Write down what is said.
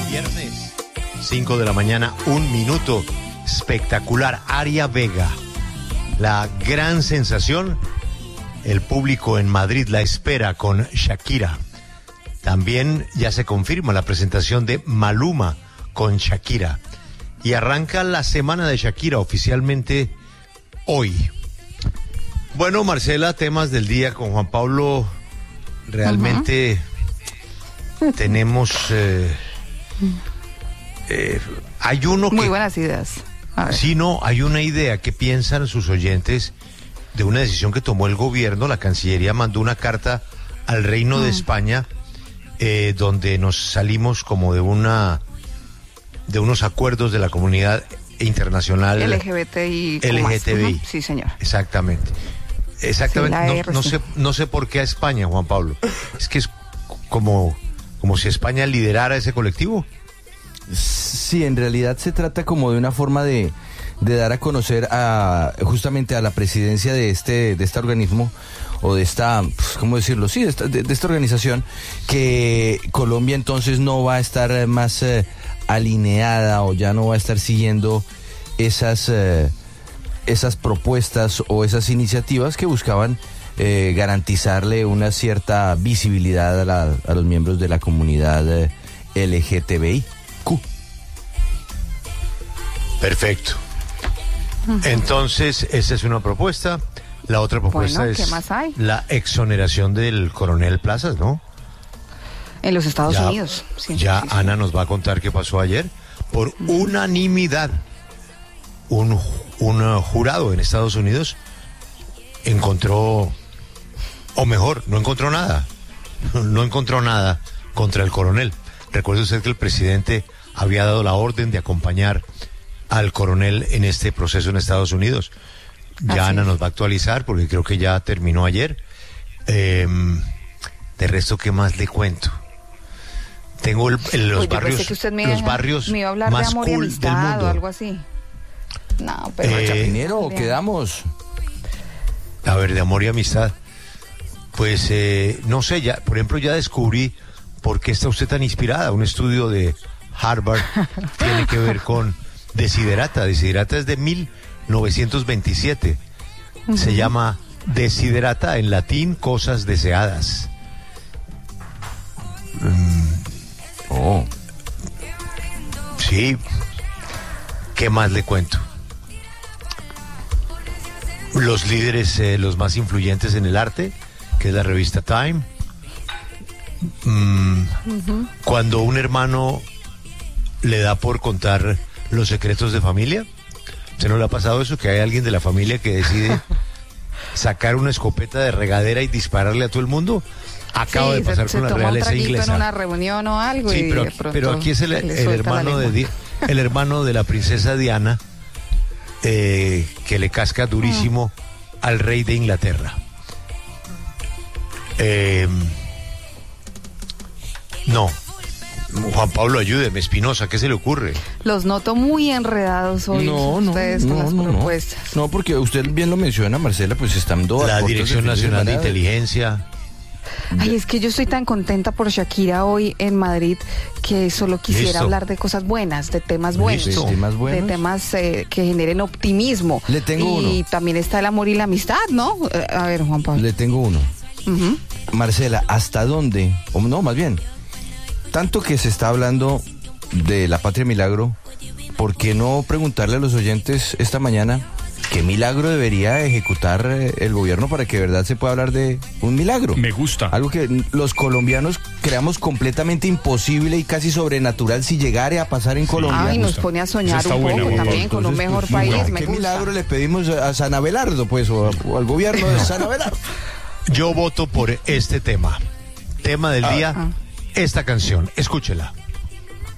Viernes, 5 de la mañana, 1 minuto. Espectacular. Aria Vega, la gran sensación. El público en Madrid la espera con Shakira. También ya se confirma la presentación de Maluma con Shakira. Y arranca la semana de Shakira oficialmente hoy. Bueno, Marcela, temas del día con Juan Pablo. Realmente tenemos... hay uno que... Muy buenas ideas. Sí, no, hay una idea que piensan sus oyentes de una decisión que tomó el gobierno. La Cancillería mandó una carta al Reino de España donde nos salimos como de unos acuerdos de la comunidad internacional LGBTI. Sí, señor. Exactamente. Sí, no sé por qué a España, Juan Pablo. Es que es como si España liderara ese colectivo. Sí, en realidad se trata como de una forma de dar a conocer justamente a la presidencia de este organismo, o de esta, ¿cómo decirlo? Sí, de esta organización, que Colombia entonces no va a estar más alineada, o ya no va a estar siguiendo esas propuestas o esas iniciativas que buscaban garantizarle una cierta visibilidad a los miembros de la comunidad LGTBI. Perfecto. Entonces, esa es una propuesta. La otra propuesta ¿qué más hay? La exoneración del coronel Plazas, ¿no? En los Estados Unidos. Sí, ya sí, Ana nos va a contar qué pasó ayer. Por unanimidad, un jurado en Estados Unidos encontró, o mejor, no encontró nada. No encontró nada contra el coronel. Recuerde usted que el presidente había dado la orden de acompañar al coronel en este proceso en Estados Unidos. Ya Ana nos va a actualizar porque creo que ya terminó ayer. De resto, ¿qué más le cuento? Tengo los barrios me iba a hablar más de amor y cool amistad, del mundo. O algo así. No, pero Chapinero, quedamos. A ver, de amor y amistad. Pues no sé, ya, por ejemplo, ya descubrí por qué está usted tan inspirada. Un estudio de Harvard tiene que ver con Desiderata. Desiderata es de 1927. Se llama Desiderata, en latín, cosas deseadas. Sí. ¿Qué más le cuento? Los líderes, los más influyentes en el arte, que es la revista Time. Cuando un hermano le da por contar los secretos de familia. ¿Se no le ha pasado eso? Que hay alguien de la familia que decide sacar una escopeta de regadera y dispararle a todo el mundo. Acaba de pasar con la realeza inglesa. En una reunión o algo. Sí, pero aquí es el hermano de la princesa Diana, que le casca durísimo al rey de Inglaterra. No. Juan Pablo, ayúdeme, Espinosa, ¿qué se le ocurre? Los noto muy enredados hoy ustedes con las propuestas. No, porque usted bien lo menciona, Marcela, pues estando... La Dirección Nacional de Inteligencia. Ay, es que yo estoy tan contenta por Shakira hoy en Madrid que solo quisiera hablar de cosas buenas, de temas buenos. Listo. De temas que generen optimismo. Le tengo uno. Y también está el amor y la amistad, ¿no? A ver, Juan Pablo. Le tengo uno. Marcela, ¿hasta dónde? O no, más bien... Tanto que se está hablando de la Patria Milagro, ¿por qué no preguntarle a los oyentes esta mañana qué milagro debería ejecutar el gobierno para que de verdad se pueda hablar de un milagro? Me gusta. Algo que los colombianos creamos completamente imposible y casi sobrenatural si llegara a pasar en Colombia. Ay, nos pone a soñar un poco también con un mejor país. ¿Qué milagro le pedimos a San Abelardo, pues, o al gobierno de San Abelardo? Yo voto por este tema. Tema del día. Esta canción, escúchela.